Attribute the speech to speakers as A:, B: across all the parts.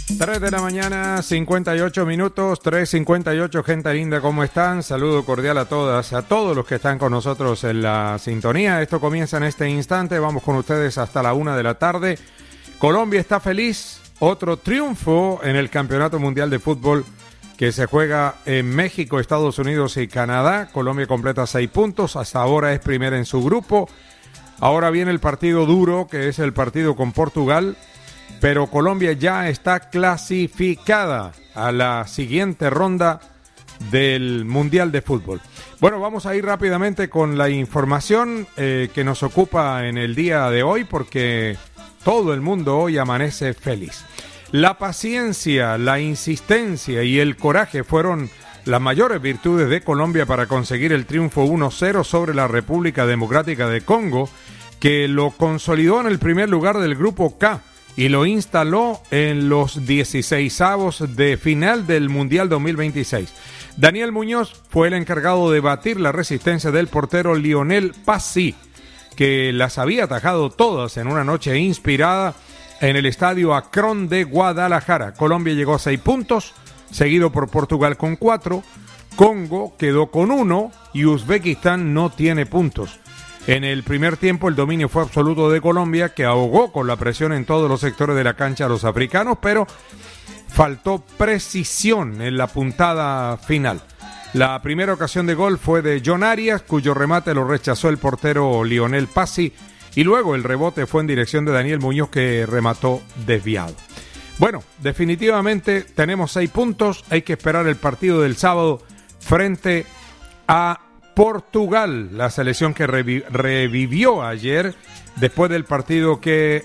A: 3 de la mañana, 58 minutos, 3:58, gente linda, ¿cómo están? Saludo cordial a todas, a todos los que están con nosotros en la sintonía. Esto comienza en este instante, vamos con ustedes hasta la 1 de la tarde. Colombia está feliz, otro triunfo en el Campeonato Mundial de Fútbol que se juega en México, Estados Unidos y Canadá. Colombia completa 6 puntos, hasta ahora es primera en su grupo. Ahora viene el partido duro, que es el partido con Portugal. Pero Colombia ya está clasificada a la siguiente ronda del Mundial de Fútbol. Bueno, vamos a ir rápidamente con la información que nos ocupa en el día de hoy, porque todo el mundo hoy amanece feliz. La paciencia, la insistencia y el coraje fueron las mayores virtudes de Colombia para conseguir el triunfo 1-0 sobre la República Democrática de Congo, que lo consolidó en el primer lugar del Grupo K y lo instaló en los 16avos de final del Mundial 2026. Daniel Muñoz fue el encargado de batir la resistencia del portero Lionel Pasi, que las había atajado todas en una noche inspirada en el estadio Akron de Guadalajara. Colombia llegó a 6 puntos, seguido por Portugal con 4, Congo quedó con 1 y Uzbekistán no tiene puntos. En el primer tiempo el dominio fue absoluto de Colombia, que ahogó con la presión en todos los sectores de la cancha a los africanos, pero faltó precisión en la puntada final. La primera ocasión de gol fue de John Arias, cuyo remate lo rechazó el portero Lionel Pasi, y luego el rebote fue en dirección de Daniel Muñoz, que remató desviado. Bueno, definitivamente tenemos 6 puntos, hay que esperar el partido del sábado frente a Portugal, la selección que revivió ayer después del partido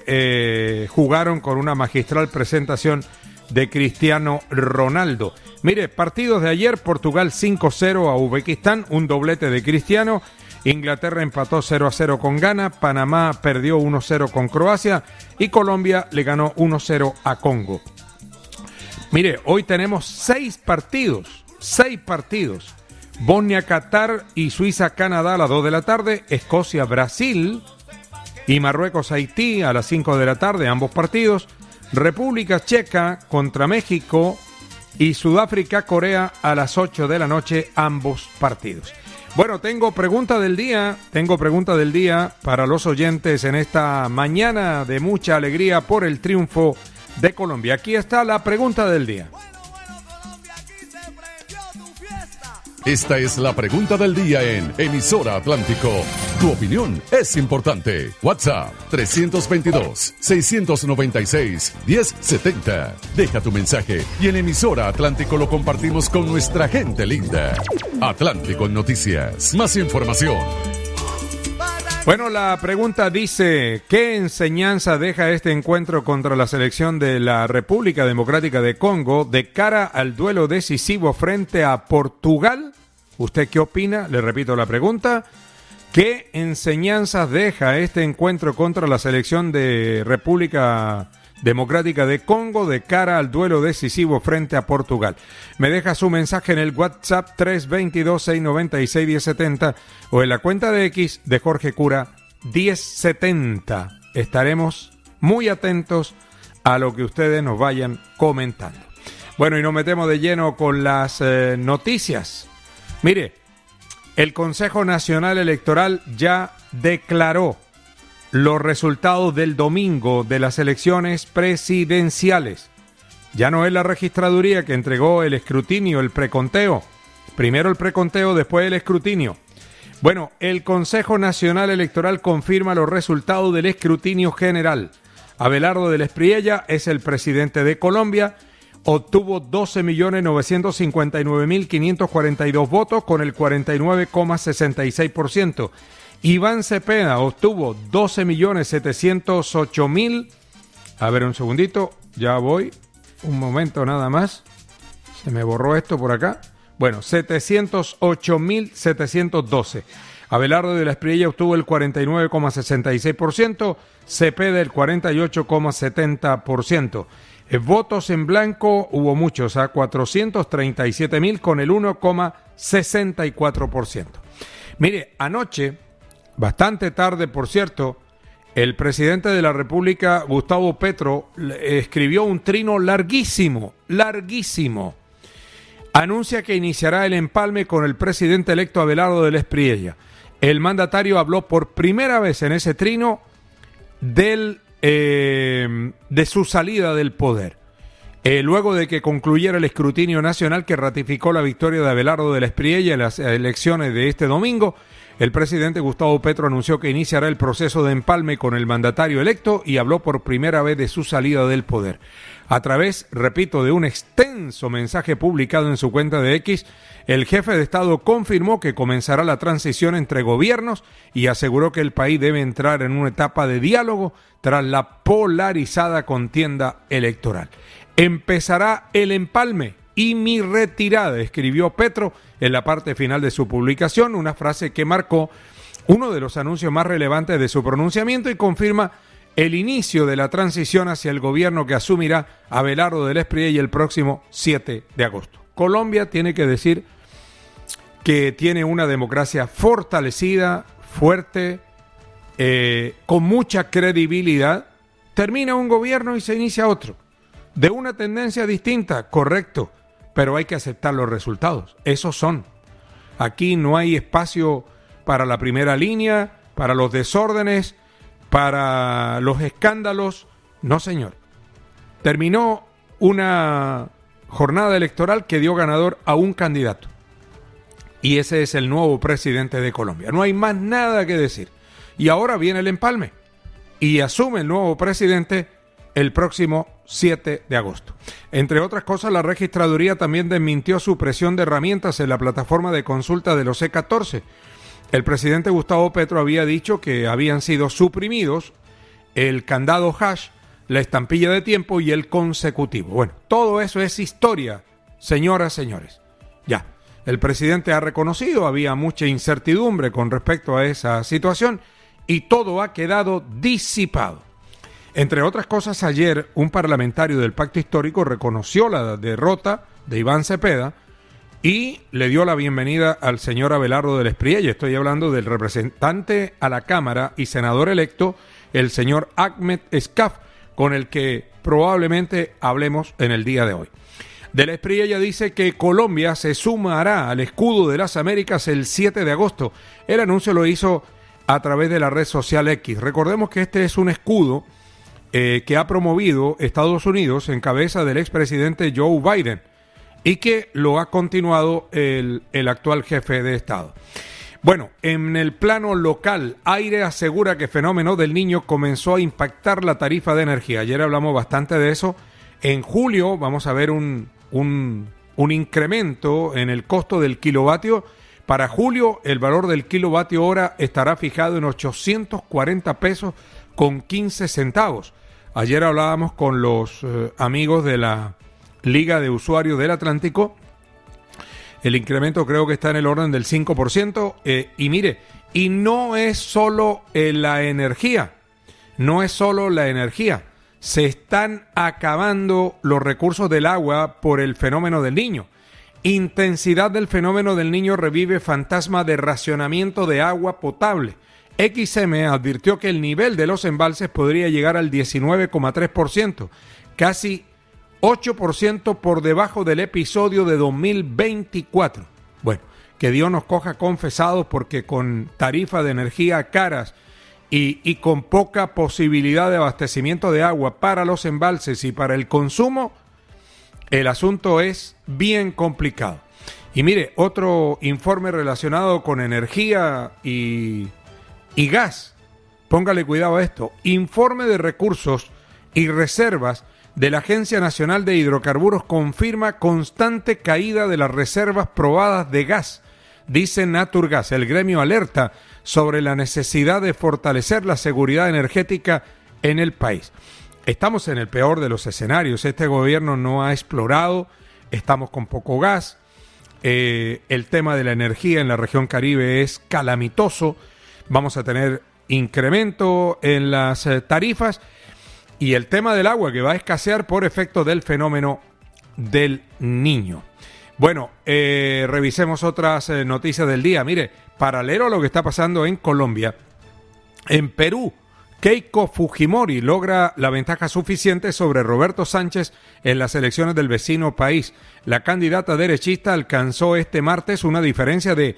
A: que jugaron con una magistral presentación de Cristiano Ronaldo. Mire, partidos de ayer: Portugal 5-0 a Uzbekistán, un doblete de Cristiano. Inglaterra empató 0-0 con Ghana, Panamá perdió 1-0 con Croacia y Colombia le ganó 1-0 a Congo. Mire, hoy tenemos 6 partidos. Bosnia, Qatar y Suiza, Canadá a las 2 de la tarde, Escocia, Brasil y Marruecos, Haití a las 5 de la tarde, ambos partidos, República Checa contra México y Sudáfrica, Corea a las 8 de la noche, ambos partidos. Bueno, tengo pregunta del día para los oyentes en esta mañana de mucha alegría por el triunfo de Colombia. Aquí está la pregunta del día.
B: Esta es la pregunta del día en Emisora Atlántico. Tu opinión es importante. WhatsApp 322-696-1070. Deja tu mensaje y en Emisora Atlántico lo compartimos con nuestra gente linda. Atlántico en Noticias. Más información.
A: Bueno, la pregunta dice: ¿qué enseñanza deja este encuentro contra la selección de la República Democrática de Congo de cara al duelo decisivo frente a Portugal? ¿Usted qué opina? Le repito la pregunta: ¿qué enseñanzas deja este encuentro contra la selección de República Democrática de Congo de cara al duelo decisivo frente a Portugal? Me deja su mensaje en el WhatsApp 322-696-1070 o en la cuenta de X de Jorge Cura 1070. Estaremos muy atentos a lo que ustedes nos vayan comentando. Bueno, y nos metemos de lleno con las noticias. Mire, el Consejo Nacional Electoral ya declaró los resultados del domingo de las elecciones presidenciales. Ya no es la registraduría que entregó el escrutinio, el preconteo. Primero el preconteo, después el escrutinio. Bueno, el Consejo Nacional Electoral confirma los resultados del escrutinio general. Abelardo del Espriella es el presidente de Colombia. Obtuvo 12.959.542 votos con el 49,66%. Iván Cepeda obtuvo 12.708.000. A ver, un segundito, ya voy. Un momento nada más. Se me borró esto por acá. Bueno, 708.712. Abelardo de la Espriella obtuvo el 49,66%. Cepeda el 48,70%. Votos en blanco hubo muchos, a 437.000 con el 1,64%. Mire, anoche, bastante tarde por cierto, El presidente de la República, Gustavo Petro, escribió un trino larguísimo. Anuncia que iniciará el empalme con el presidente electo Abelardo del Espriella. El mandatario habló por primera vez en ese trino de su salida del poder. Luego de que concluyera el escrutinio nacional que ratificó la victoria de Abelardo del Espriella en las elecciones de este domingo, el presidente Gustavo Petro anunció que iniciará el proceso de empalme con el mandatario electo y habló por primera vez de su salida del poder. A través, repito, de un extenso mensaje publicado en su cuenta de X, el jefe de Estado confirmó que comenzará la transición entre gobiernos y aseguró que el país debe entrar en una etapa de diálogo tras la polarizada contienda electoral. Empezará el empalme y mi retirada, escribió Petro en la parte final de su publicación, una frase que marcó uno de los anuncios más relevantes de su pronunciamiento y confirma el inicio de la transición hacia el gobierno que asumirá Abelardo del Espriella el próximo 7 de agosto. Colombia tiene que decir que tiene una democracia fortalecida, fuerte, con mucha credibilidad. Termina un gobierno y se inicia otro. De una tendencia distinta, correcto, pero hay que aceptar los resultados. Esos son. Aquí no hay espacio para la primera línea, para los desórdenes, para los escándalos. No, señor. Terminó una jornada electoral que dio ganador a un candidato. Y ese es el nuevo presidente de Colombia. No hay más nada que decir. Y ahora viene el empalme. Y asume el nuevo presidente el próximo 7 de agosto. Entre otras cosas, la registraduría también desmintió supresión de herramientas en la plataforma de consulta de los C14. El presidente Gustavo Petro había dicho que habían sido suprimidos el candado hash, la estampilla de tiempo y el consecutivo. Bueno, todo eso es historia, señoras, señores. Ya, el presidente ha reconocido, había mucha incertidumbre con respecto a esa situación y todo ha quedado disipado. Entre otras cosas, ayer un parlamentario del Pacto Histórico reconoció la derrota de Iván Cepeda y le dio la bienvenida al señor Abelardo del Espriella. Estoy hablando del representante a la Cámara y senador electo, el señor Ahmed Escaf, con el que probablemente hablemos en el día de hoy. Del Espriella dice que Colombia se sumará al escudo de las Américas el 7 de agosto. El anuncio lo hizo a través de la red social X. Recordemos que este es un escudo que ha promovido Estados Unidos en cabeza del expresidente Joe Biden y que lo ha continuado el actual jefe de Estado. Bueno, en el plano local, Aire asegura que el fenómeno del Niño comenzó a impactar la tarifa de energía. Ayer hablamos bastante de eso. En julio vamos a ver un incremento en el costo del kilovatio. Para julio, el valor del kilovatio hora estará fijado en 840 pesos con 15 centavos. Ayer hablábamos con los amigos de la Liga de Usuarios del Atlántico. El incremento creo que está en el orden del 5%. Y mire, y no es solo la energía. No es solo la energía. Se están acabando los recursos del agua por el fenómeno del Niño. Intensidad del fenómeno del Niño revive fantasma de racionamiento de agua potable. XM advirtió que el nivel de los embalses podría llegar al 19,3%, casi 8% por debajo del episodio de 2024. Bueno, que Dios nos coja confesados porque con tarifas de energía caras y con poca posibilidad de abastecimiento de agua para los embalses y para el consumo, el asunto es bien complicado. Y mire, otro informe relacionado con energía y gas. Póngale cuidado a esto. Informe de recursos y reservas de la Agencia Nacional de Hidrocarburos confirma constante caída de las reservas probadas de gas. Dice Naturgas, el gremio alerta sobre la necesidad de fortalecer la seguridad energética en el país. Estamos en el peor de los escenarios. Este gobierno no ha explorado, estamos con poco gas. El tema de la energía en la región Caribe es calamitoso. Vamos a tener incremento en las tarifas y el tema del agua que va a escasear por efecto del fenómeno del Niño. Bueno, revisemos otras noticias del día. Mire, paralelo a lo que está pasando en Colombia, en Perú Keiko Fujimori logra la ventaja suficiente sobre Roberto Sánchez en las elecciones del vecino país. La candidata derechista alcanzó este martes una diferencia de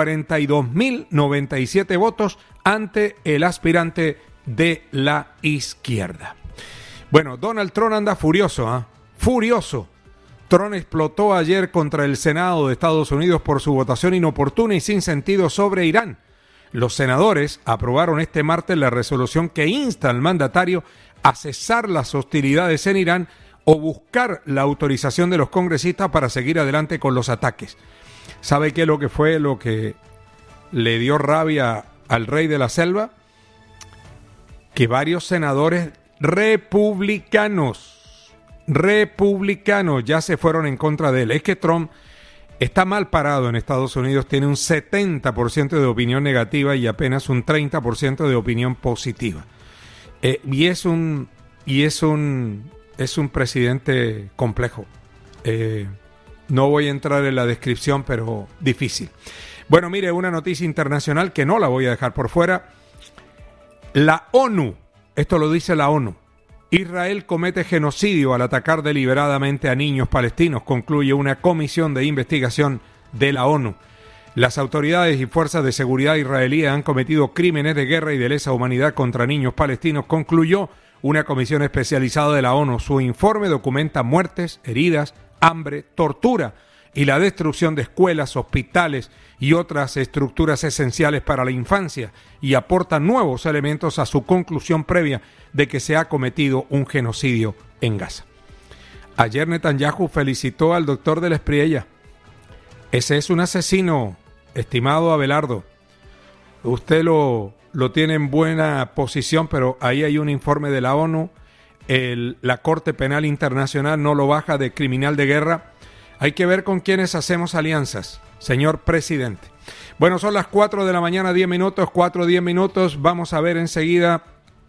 A: 42.097 votos ante el aspirante de la izquierda. Bueno, Donald Trump anda furioso, ¿eh? Furioso. Trump explotó ayer contra el Senado de Estados Unidos por su votación inoportuna y sin sentido sobre Irán. Los senadores aprobaron este martes la resolución que insta al mandatario a cesar las hostilidades en Irán o buscar la autorización de los congresistas para seguir adelante con los ataques. ¿Sabe qué es lo que fue lo que le dio rabia al rey de la selva? Que varios senadores republicanos ya se fueron en contra de él. Es que Trump está mal parado en Estados Unidos, tiene un 70% de opinión negativa y apenas un 30% de opinión positiva. Y es un presidente complejo. No voy a entrar en la descripción, pero difícil. Bueno, mire, una noticia internacional que no la voy a dejar por fuera. La ONU, esto lo dice la ONU. Israel comete genocidio al atacar deliberadamente a niños palestinos, concluye una comisión de investigación de la ONU. Las autoridades y fuerzas de seguridad israelíes han cometido crímenes de guerra y de lesa humanidad contra niños palestinos, concluyó una comisión especializada de la ONU. Su informe documenta muertes, heridas, hambre, tortura y la destrucción de escuelas, hospitales y otras estructuras esenciales para la infancia y aporta nuevos elementos a su conclusión previa de que se ha cometido un genocidio en Gaza. Ayer Netanyahu felicitó al doctor de la Espriella. Ese es un asesino, estimado Abelardo. Usted lo tiene en buena posición, pero ahí hay un informe de la ONU. La Corte Penal Internacional no lo baja de criminal de guerra. Hay que ver con quiénes hacemos alianzas, señor presidente. Bueno, son las 4 de la mañana, 10 minutos, 4:10 minutos. Vamos a ver enseguida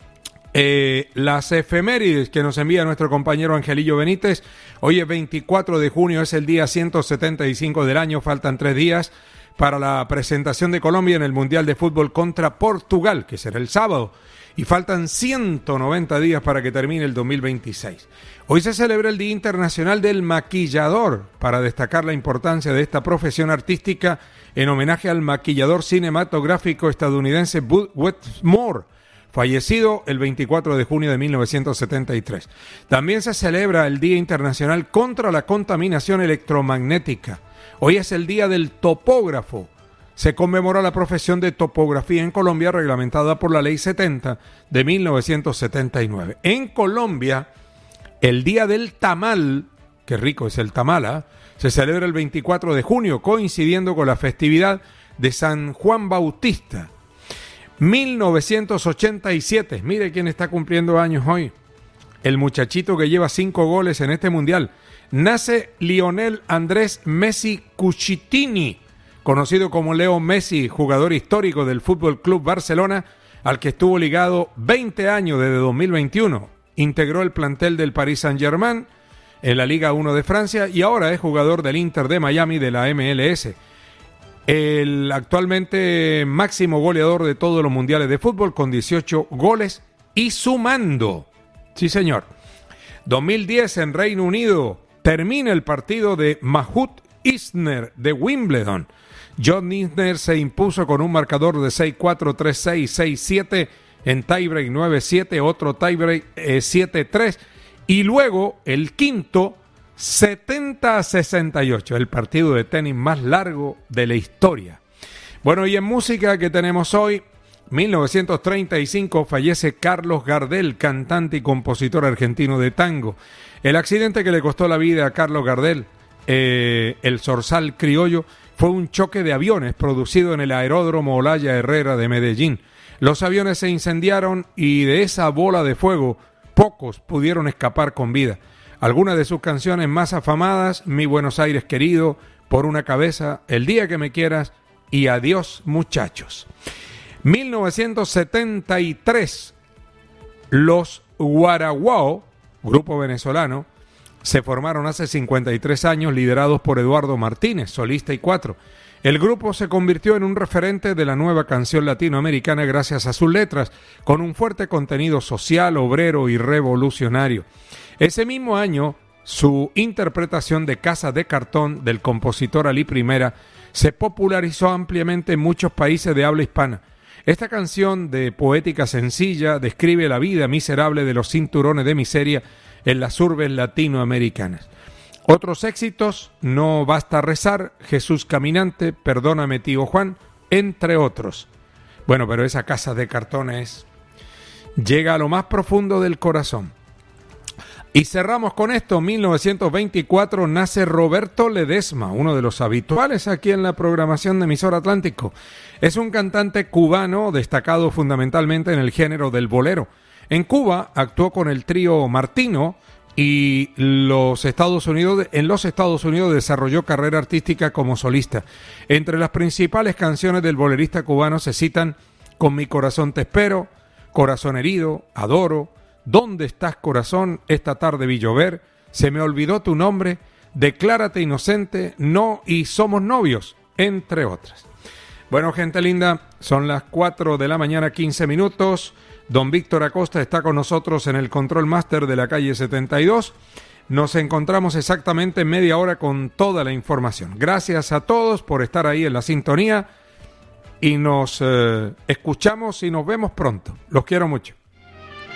A: las efemérides que nos envía nuestro compañero Angelillo Benítez. Hoy es 24 de junio, es el día 175 del año. Faltan 3 días para la presentación de Colombia en el Mundial de Fútbol contra Portugal, que será el sábado. Y faltan 190 días para que termine el 2026. Hoy se celebra el Día Internacional del Maquillador, para destacar la importancia de esta profesión artística en homenaje al maquillador cinematográfico estadounidense Bud Wetmore, fallecido el 24 de junio de 1973. También se celebra el Día Internacional contra la Contaminación Electromagnética. Hoy es el Día del Topógrafo. Se conmemora la profesión de topografía en Colombia, reglamentada por la Ley 70 de 1979. En Colombia, el Día del Tamal, qué rico es el tamal, se celebra el 24 de junio, coincidiendo con la festividad de San Juan Bautista. 1987, mire quién está cumpliendo años hoy. El muchachito que lleva 5 goles en este mundial. Nace Lionel Andrés Messi Cucitini, conocido como Leo Messi, jugador histórico del Fútbol Club Barcelona, al que estuvo ligado 20 años desde 2021. Integró el plantel del Paris Saint-Germain en la Liga 1 de Francia y ahora es jugador del Inter de Miami de la MLS. El actualmente máximo goleador de todos los mundiales de fútbol con 18 goles y sumando. Sí, señor. 2010 en Reino Unido termina el partido de Mahut Isner de Wimbledon. John Isner se impuso con un marcador de 6-4, 3-6, 6-7 en tiebreak 9-7, otro tiebreak 7-3 y luego el quinto 70-68, el partido de tenis más largo de la historia. Bueno, y en música que tenemos hoy, 1935 fallece Carlos Gardel, cantante y compositor argentino de tango. El accidente que le costó la vida a Carlos Gardel, el Zorzal criollo, fue un choque de aviones producido en el aeródromo Olaya Herrera de Medellín. Los aviones se incendiaron y de esa bola de fuego pocos pudieron escapar con vida. Algunas de sus canciones más afamadas, Mi Buenos Aires querido, Por una cabeza, El día que me quieras y Adiós muchachos. 1973, los Guaraguao, grupo venezolano, se formaron hace 53 años, liderados por Eduardo Martínez, solista y 4. El grupo se convirtió en un referente de la nueva canción latinoamericana gracias a sus letras, con un fuerte contenido social, obrero y revolucionario. Ese mismo año, su interpretación de Casa de Cartón del compositor Alí Primera se popularizó ampliamente en muchos países de habla hispana. Esta canción de poética sencilla describe la vida miserable de los cinturones de miseria en las urbes latinoamericanas. Otros éxitos, No basta rezar, Jesús caminante, Perdóname tío Juan, entre otros. Bueno, pero esa Casa de Cartón llega a lo más profundo del corazón. Y cerramos con esto. 1924 nace Roberto Ledesma, uno de los habituales aquí en la programación de Emisora Atlántico. Es un cantante cubano destacado fundamentalmente en el género del bolero. En Cuba actuó con el trío Martino y en los Estados Unidos desarrolló carrera artística como solista. Entre las principales canciones del bolerista cubano se citan Con mi corazón te espero, Corazón herido, Adoro, ¿Dónde estás corazón? Esta tarde vi llover, Se me olvidó tu nombre, Declárate inocente, No y Somos novios, entre otras. Bueno, gente linda, son las 4 de la mañana, 15 minutos. Don Víctor Acosta está con nosotros en el Control Master de la calle 72. Nos encontramos exactamente en media hora con toda la información. Gracias a todos por estar ahí en la sintonía y nos escuchamos y nos vemos pronto. Los quiero mucho.